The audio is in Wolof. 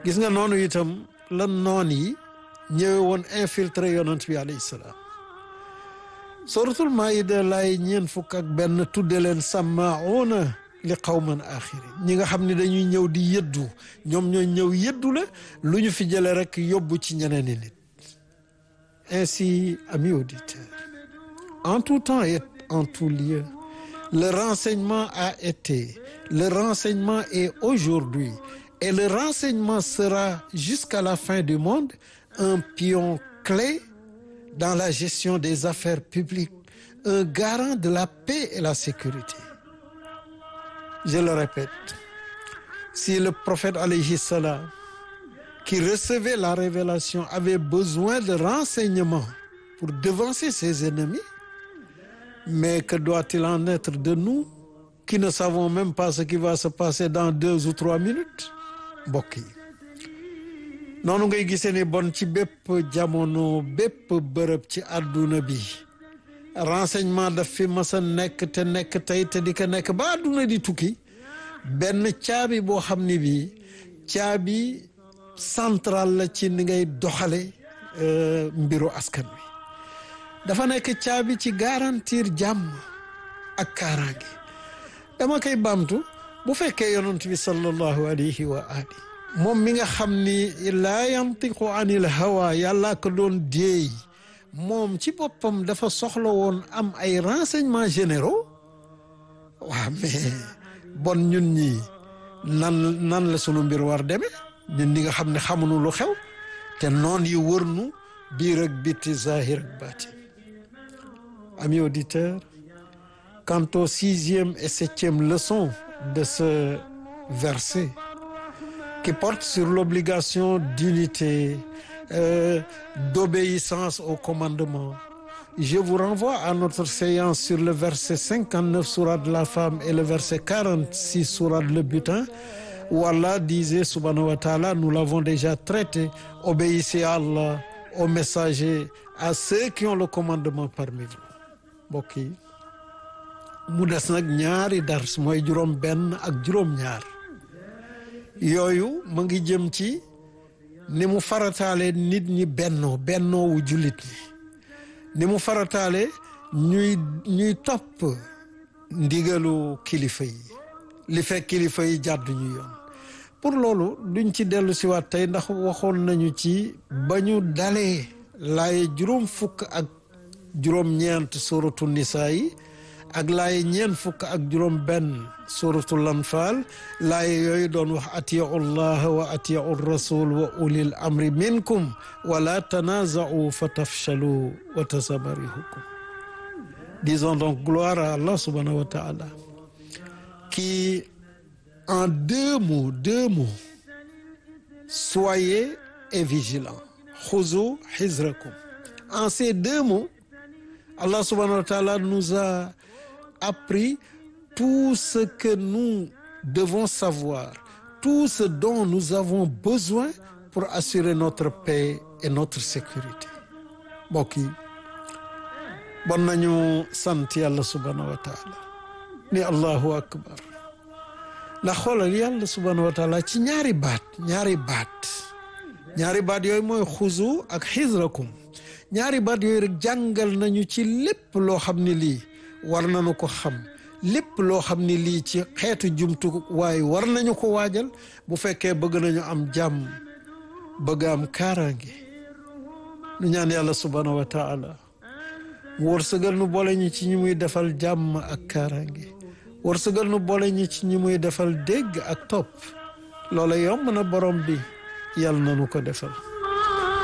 gis nga noonu itam la noon yi ñëwee woon infiltré yonent bi alayhi salaam suratul maïda laay ñeen fukk ak benn tudde leen sàmmauna li qawman axiri ñi nga xam ne dañuy ñëw di yëddu ñoom ñooy ñëw yëddu la lu ñu fi jële rek yóbbu ci ñeneen i nit. Ainsi, amis auditeurs, en tout temps et en tout lieu, le renseignement a été, le renseignement est aujourd'hui et le renseignement sera jusqu'à la fin du monde un pion clé dans la gestion des affaires publiques, un garant de la paix et la sécurité. Je le répète, si le prophète alayhi salam qui recevait la révélation avait besoin de renseignements pour devancer ses ennemis, mais que doit-il en être de nous qui ne savons même pas ce qui va se passer dans 2 ou 3 minutes mbokk yi noonu ngay gisee ni bon ci bépp jamono bépp bërëb ci àdduna bi renseignement daf fi mas a nekk te nekk tey te di ko nekk ba àdduna di tukki benn caabi boo xam ni bi caabi central la ci ni ngay doxale mbiru askan wi dafa nekk caabi ci garantir jàmm ak kaaraange dama koy baamtu bu fekkee yonent bi sallallahu alayhi wa ali moom mi nga xam ni laa yantiqu anil hawa yàlla ko doon déey moom ci boppam dafa soxla woon am ay renseignements généraux waaw mais bon ñun ñi nan la sunu mbir war demee ñun ñi nga xam ne xamuñu lu xew te noon yi wër nu biir ak biti zahir ak baatin. Amis auditeurs, quant aux 6e et 7e leçons de ce verset qui porte sur l'obligation d'unité, d'obéissance au commandement, je vous renvoie à notre séance sur le verset 59 sourate la Femme et le verset 46 sourate le Butin où Allah disait subhanahu wa ta'ala, nous l'avons déjà traité, obéissez à Allah, aux messagers, à ceux qui ont le commandement parmi vous. Mbokk yi mu des nag ñaari dars mooy juróom benn ak juróom ñaar yooyu mu ngi jëm ci ni mu farataale nit ñi bennoo wu jullit ñi ni mu farataale ñuy topp ndigalu kilifa yi li fekk kilifa yi jàddu ñu yoon pour loolu duñ ci dellu si waat tey ndax waxoon nañu ci ba ñu dalee laaye juróom fukk ak juróom ñeent suratu nisaa yi ak laaye ñeent fukk ak juróom benn suratul anfal laaye yooyu doon wax atiu llaha wa atiu rasul wa ulil amri minkum wala tanaza'u fa tafshalu wa tasabarihukum. Disons donc gloire à Allah subhanahu wa ta'ala qui en deux mots soyez et vigilants khuzu hizrakum. En ces deux mots Allah subhanahu wa ta'ala nous a appris tout ce que nous devons savoir, tout ce dont nous avons besoin pour assurer notre paix et notre sécurité. Mbokk yi bon nañu sant yàlla subhanahu wa ta'ala ni allahu akbar ndax xoolal yàlla subhanahu wa ta'ala ci ñaari baat yooyu mooy xuzu ak xizrakum ñaari baat yooyu rek jàngal nañu ci lépp loo xam ne lii war nañu ko xam lépp loo xam ne lii ci xeetu jumtu waaye war nañu ko waajal bu fekkee bëgg nañu am jàmm bëgg am kaaraange nu ñaan yàlla subhanahu wa ta'ala mu wërsëgal nu boole ñi ci ñi muy defal jàmm ak kaaraange wërsëgal nu boole ñi ci ñi muy defal dégg ak topp loola yomb na borom bi yàlla na nu ko defal